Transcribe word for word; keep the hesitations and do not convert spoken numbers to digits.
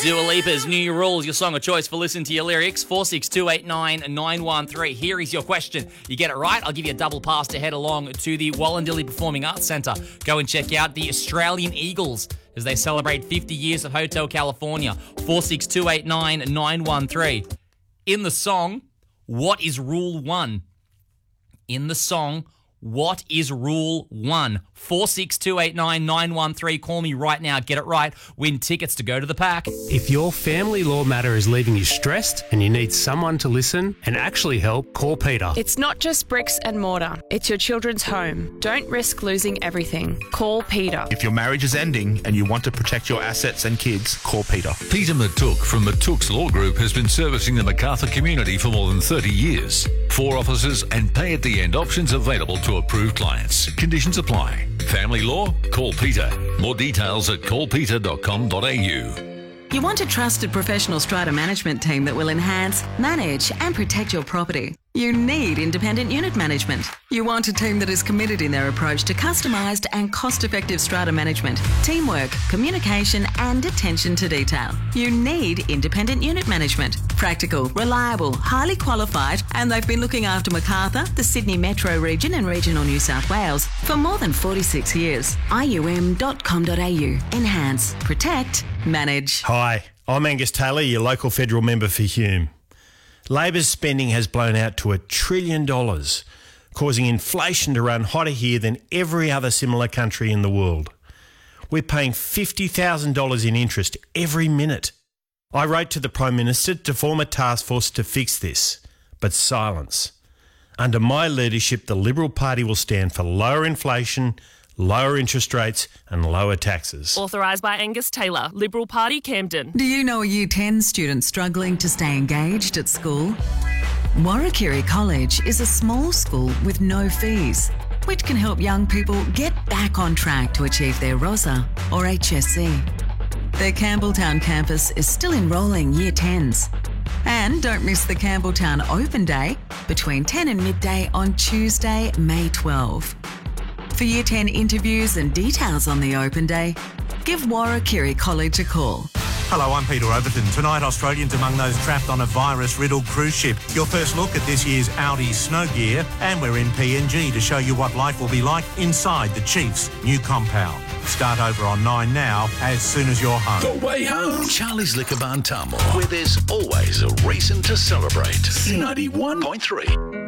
Dua Lipa's New Rules, your song of choice for Listen to Your Lyrics. four six two eight nine nine one three. Here is your question. You get it right, I'll give you a double pass to head along to the Wallandilly Performing Arts Centre. Go and check out the Australian Eagles as they celebrate fifty years of Hotel California. four six two eight nine nine one three. In the song, what is Rule one? In the song, what is Rule one? four six two eight nine nine one three. Call me right now. Get it right. Win tickets to go to the pack. If your family law matter is leaving you stressed and you need someone to listen and actually help, call Peter. It's not just bricks and mortar. It's your children's home. Don't risk losing everything. Call Peter. If your marriage is ending and you want to protect your assets and kids, call Peter. Peter Matuk from Matuk's Law Group has been servicing the Macarthur community for more than thirty years. Four offices and pay-at-the-end options available to approved clients. Conditions apply. Family law? Call Peter. More details at call peter dot com dot a u. You want a trusted professional strata management team that will enhance, manage and protect your property. You need independent unit management. You want a team that is committed in their approach to customised and cost-effective strata management, teamwork, communication and attention to detail. You need independent unit management. Practical, reliable, highly qualified, and they've been looking after Macarthur, the Sydney Metro region and regional New South Wales for more than forty-six years. I U M dot com dot a u. Enhance, protect, manage. Hi, I'm Angus Taylor, your local federal member for Hume. Labor's spending has blown out to a trillion dollars, causing inflation to run hotter here than every other similar country in the world. We're paying fifty thousand dollars in interest every minute. I wrote to the Prime Minister to form a task force to fix this, but silence. Under my leadership, the Liberal Party will stand for lower inflation, lower interest rates and lower taxes. Authorised by Angus Taylor, Liberal Party, Camden. Do you know a Year ten student struggling to stay engaged at school? Warrakirri College is a small school with no fees, which can help young people get back on track to achieve their ROSA or H S C. Their Campbelltown campus is still enrolling Year tens. And don't miss the Campbelltown Open Day between ten and midday on Tuesday, May twelfth. For Year ten interviews and details on the Open Day, give Warrakirri College a call. Hello, I'm Peter Overton. Tonight, Australians among those trapped on a virus-riddled cruise ship. Your first look at this year's Audi Snow Gear, and we're in P N G to show you what life will be like inside the Chiefs' new compound. Start over on Nine now, as soon as you're home. The way home. Charlie's Liquor Barn Tamworth, where there's always a reason to celebrate. ninety-one point three.